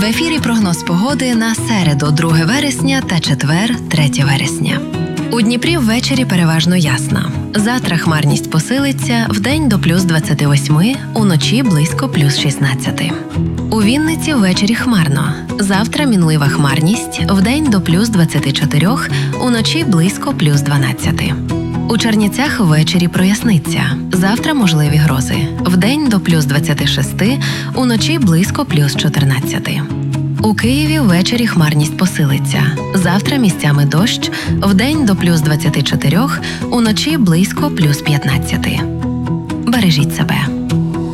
В ефірі прогноз погоди на середу, 2 вересня та четвер, 3 вересня. У Дніпрі ввечері переважно ясно. Завтра хмарність посилиться, вдень до плюс 28, уночі близько плюс 16. У Вінниці ввечері хмарно. Завтра мінлива хмарність, вдень до плюс 24, уночі близько плюс 12. У Чернівцях ввечері проясниться. Завтра можливі грози. Вдень до плюс 26, уночі близько плюс 14. У Києві ввечері хмарність посилиться. Завтра місцями дощ, вдень до плюс 24, уночі близько плюс 15. Бережіть себе.